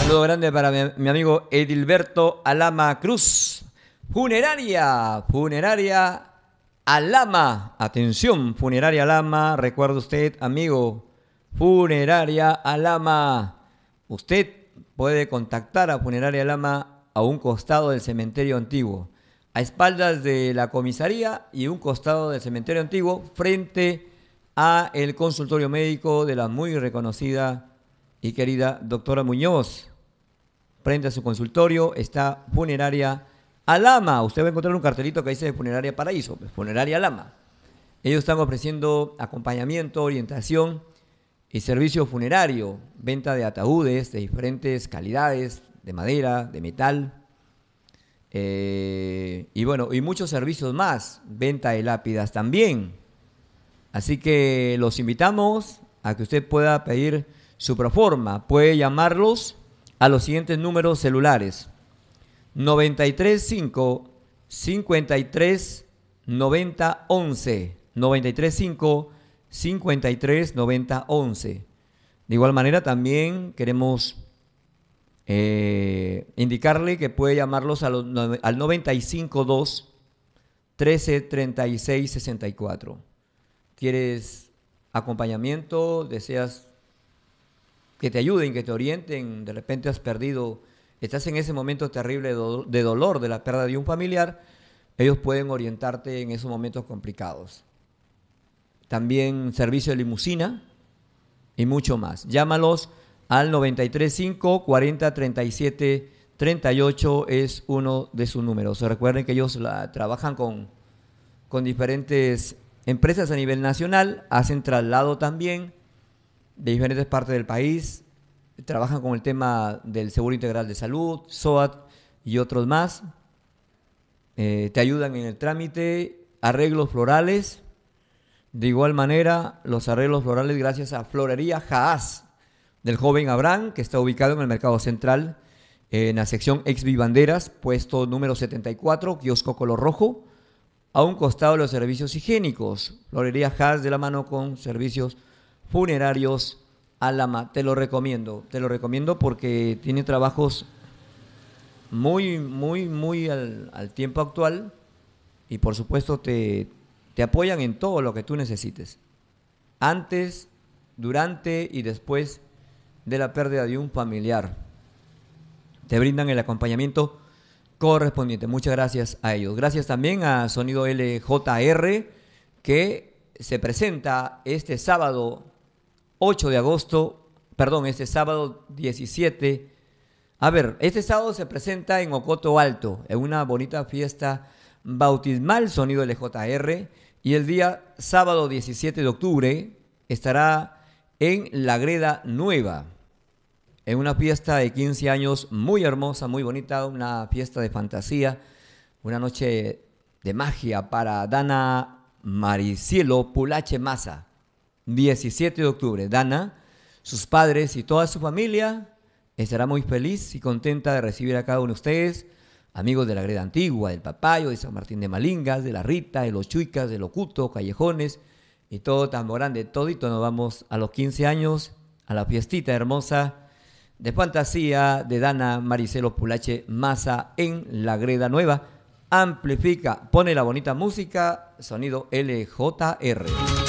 saludo grande para mi amigo Edilberto Alama Cruz. Funeraria Alama. Atención, Funeraria Alama. Recuerda usted, amigo, Funeraria Alama. Usted puede contactar a Funeraria Alama a un costado del cementerio antiguo, a espaldas de la comisaría y un costado del cementerio antiguo, frente a el consultorio médico de la muy reconocida y querida doctora Muñoz. Frente a su consultorio está Funeraria Alama. Usted va a encontrar un cartelito que dice Funeraria Paraíso, pues, Funeraria Alama. Ellos están ofreciendo acompañamiento, orientación y servicio funerario, venta de ataúdes de diferentes calidades, de madera, de metal, y bueno, y muchos servicios más, venta de lápidas también. Así que los invitamos a que usted pueda pedir su proforma. Puede llamarlos a los siguientes números celulares: 935 53 90 11, 935 53 90 11. De igual manera, también queremos indicarle que puede llamarlos al 952 13 36 64. ¿Quieres acompañamiento? ¿Deseas que te ayuden, que te orienten? De repente has perdido, estás en ese momento terrible de dolor de la pérdida de un familiar. Ellos pueden orientarte en esos momentos complicados. También servicio de limusina y mucho más. Llámalos al 935 40 37 38, es uno de sus números. Recuerden que ellos trabajan con diferentes empresas a nivel nacional, hacen traslado también de diferentes partes del país, trabajan con el tema del Seguro Integral de Salud, SOAT y otros más. Te ayudan en el trámite, arreglos florales. De igual manera, los arreglos florales gracias a Florería Haas del joven Abraham, que está ubicado en el Mercado Central, en la sección Ex Vivanderas, puesto número 74, kiosco color rojo, a un costado de los servicios higiénicos. Florería Haas, de la mano con servicios funerarios Alama. Te lo recomiendo porque tiene trabajos muy al tiempo actual y por supuesto te apoyan en todo lo que tú necesites, antes, durante y después de la pérdida de un familiar. Te brindan el acompañamiento correspondiente. Muchas gracias a ellos. Gracias también a Sonido LJR, que se presenta este sábado 8 de agosto, perdón, este sábado 17. Este sábado se presenta en Ocoto Alto, en una bonita fiesta bautismal Sonido LJR, y el día sábado 17 de octubre estará en La Greda Nueva, en una fiesta de 15 años muy hermosa, muy bonita, una fiesta de fantasía, una noche de magia para Dana Maricielo Pulache Maza. 17 de octubre, Dana, sus padres y toda su familia estará muy feliz y contenta de recibir a cada uno de ustedes, amigos de la Greda Antigua, del Papayo, de San Martín de Malingas, de La Rita, de Los Chuicas, de Locuto, Callejones y todo Tambo Grande. Todito nos vamos a los 15 años, a la fiestita hermosa de fantasía de Dana Maricelo Pulache Maza en La Greda Nueva. Amplifica, pone la bonita música, Sonido LJR.